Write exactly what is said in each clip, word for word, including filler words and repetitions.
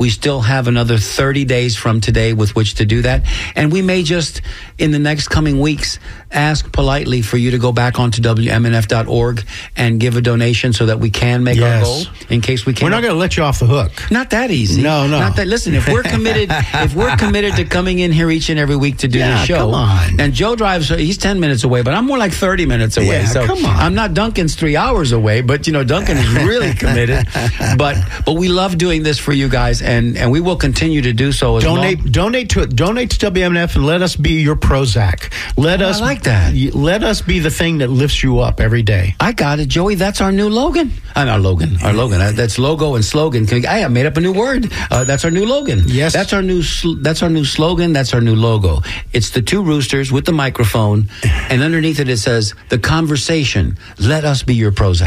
We still have another thirty days from today with which to do that. And we may just, in the next coming weeks, ask politely for you to go back onto W M N F dot org and give a donation so that we can make Yes. our goal in case we can't. We're not going to let you off the hook. Not that easy. No, no. Not that. Listen, if we're committed, if we're committed to coming in here each and every week to do Yeah, the show, come on. and Joe drives, he's ten minutes away, but I'm more like thirty minutes away. Yeah, so come on. I'm not Duncan's three hours away, but you know, Duncan is really committed. But but we love doing this for you guys, and, and we will continue to do so. As Donate, long- donate to donate to W M N F and let us be your Prozac. Let Oh, I us like that. y- Let us be the thing that lifts you up every day. I got it, Joey. That's our new Logan. I'm our Logan. Our Logan. Uh, That's logo and slogan. Can we- I have made up a new word. Uh, that's our new Logan. Yes. That's our new. Sl- that's our new slogan. That's our new logo. It's the two roosters with the microphone, and underneath it it says the conversation. Let us be your Prozac.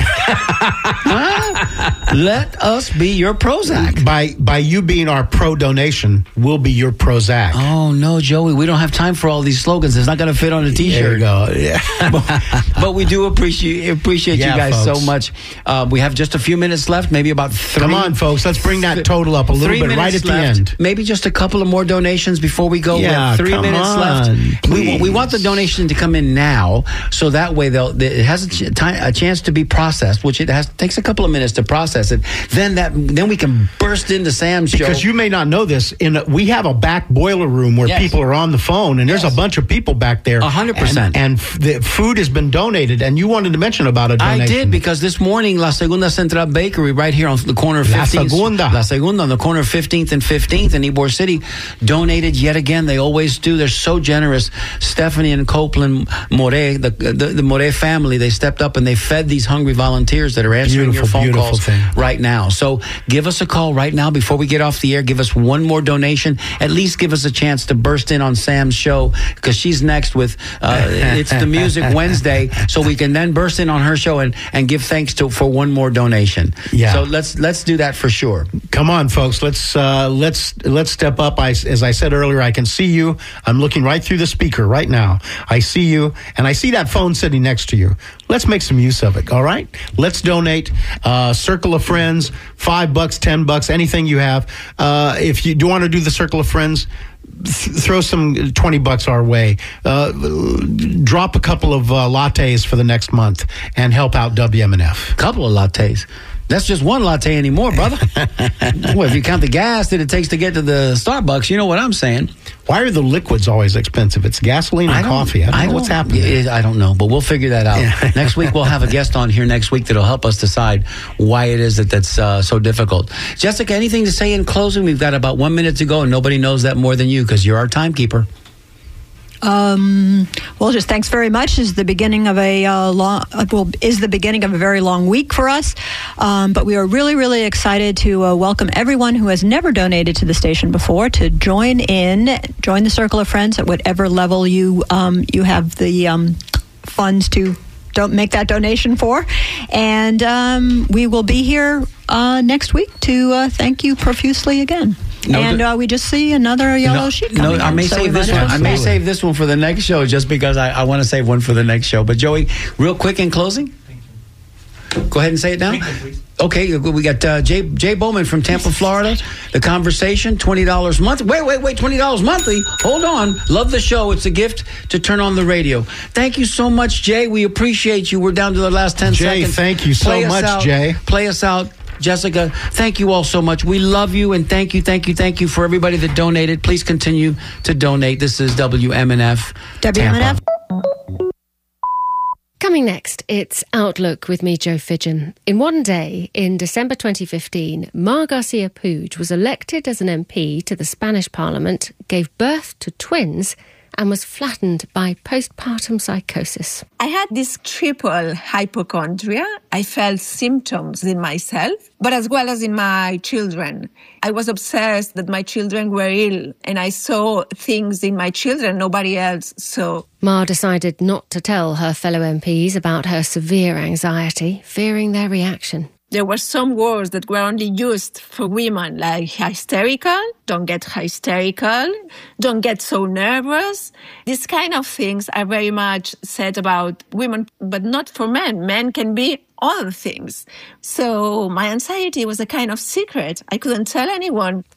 Huh? Let us be your Prozac. By by you being our pro donation, we'll be your Prozac. Oh no, Joey. We don't have time for all these slogans. It's not going to fit on a T-shirt. There you go. Yeah. But we do appreciate appreciate Yeah, you guys folks. so much. Uh, we have just a few minutes left, maybe about three. Come on, folks. Let's bring that total up a little Three bit right minutes at the left. end. Maybe just a couple of more donations before we go. We Yeah, have three come minutes on, left. We, wa- we please. want the donation to come in now, so that way they'll it has a, ch- time, a chance to be processed, which it has takes a couple of minutes to process it. Then that then we can burst into Sam's show. Because you may not know this, in a, we have a back boiler room where Yes. people are on the phone, and there's Yes. a bunch of people back there. A hundred percent. And, and f- the food has been donated, and you wanted to mention about a donation. I did, because this morning La Segunda Central Bakery right here on the corner of La fifteenth. Segunda. La Segunda on the corner of fifteenth and fifteenth in Ybor City donated yet again. They always do. They're so generous. Stephanie and Copeland More, the, the, the More family, they stepped up and they fed these hungry volunteers that are answering Beautiful, your phone beautiful calls thing. right now. So give us a call right now before we get off the air. Give us one more donation. At least give us a chance to burst in on Sam's show, because she's next with uh, It's the Music Wednesday, so we can then burst in on her show and, and give thanks to for one more donation. Yeah. So let's let's do that for sure. Come on, folks. Let's uh, let's let's step up. I, as I said earlier, I can see you. I'm looking right through the speaker right now. I see you, and I see that phone sitting next to you. Let's make some use of it. All right. Let's donate. Uh, Circle of Friends, five bucks, ten bucks, anything you have. Uh, if you do want to do the Circle of Friends, th- throw some twenty bucks our way. Uh, drop a couple of uh, lattes for the next month and help out W M N F. Couple of lattes. That's just one latte anymore, brother. Well, if you count the gas that it takes to get to the Starbucks, you know what I'm saying. Why are the liquids always expensive? It's gasoline and don't- coffee. I don't know what's happening. Yeah, I don't know, but we'll figure that out. Yeah. Next week, we'll have a guest on here next week that'll help us decide why it is that that's uh, so difficult. Jessica, anything to say in closing? We've got about one minute to go, and nobody knows that more than you, because you're our timekeeper. Um, well, just thanks very much. Is the beginning of a uh, long, uh, well, is the beginning of a very long week for us. Um, but we are really, really excited to uh, welcome everyone who has never donated to the station before to join in, join the Circle of Friends at whatever level you um, you have the um, funds to don't make that donation for. And um, we will be here uh, next week to uh, thank you profusely again. No, and uh, we just see another yellow no, sheet no, coming I in, may so we save this might one. as I well may say it. save this one for the next show, just because I, I want to save one for the next show. But Joey, real quick in closing, go ahead and say it now. Okay, we got uh, Jay Jay Bowman from Tampa, Florida. The Conversation, twenty dollars monthly. Wait, wait, wait, twenty dollars monthly. Hold on. Love the show. It's a gift to turn on the radio. Thank you so much, Jay. We appreciate you. We're down to the last ten Jay, seconds. thank you so Play us much, out. Jay. Play us out. Jessica, thank you all so much. We love you, and thank you, thank you, thank you for everybody that donated. Please continue to donate. This is W M N F. W M N F. Tampa. Coming next, it's Outlook with me, Joe Fidgen. In one day, in December twenty fifteen, Mar Garcia Puig was elected as an M P to the Spanish Parliament, gave birth to twins, and was flattened by postpartum psychosis. I had this triple hypochondria. I felt symptoms in myself, but as well as in my children. I was obsessed that my children were ill, and I saw things in my children nobody else saw. Mar decided not to tell her fellow M Ps about her severe anxiety, fearing their reaction. There were some words that were only used for women, like hysterical, don't get hysterical, don't get so nervous. These kind of things are very much said about women, but not for men. Men can be other things. So my anxiety was a kind of secret. I couldn't tell anyone.